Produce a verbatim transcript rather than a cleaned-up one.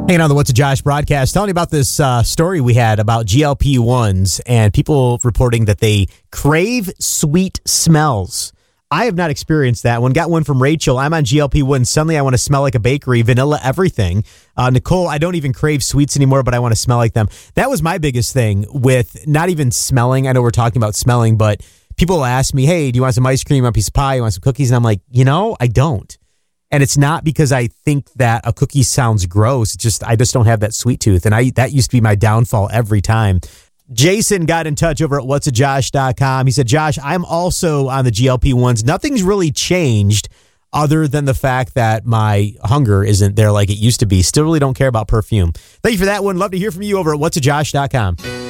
Hanging on the What's a Josh broadcast, telling you about this uh, story we had about G L P ones and people reporting that they crave sweet smells. I have not experienced that one. Got one from Rachel. I'm on G L P one. Suddenly I want to smell like a bakery, vanilla, everything. Uh, Nicole, I don't even crave sweets anymore, but I want to smell like them. That was my biggest thing with not even smelling. I know we're talking about smelling, but people ask me, hey, do you want some ice cream, a piece of pie, you want some cookies? And I'm like, you know, I don't. And it's not because I think that a cookie sounds gross. It's just I just don't have that sweet tooth. And I that used to be my downfall every time. Jason got in touch over at whats a josh dot com. He said, Josh, I'm also on the G L P ones. Nothing's really changed other than the fact that my hunger isn't there like it used to be. Still really don't care about perfume. Thank you for that one. Love to hear from you over at whats a josh dot com.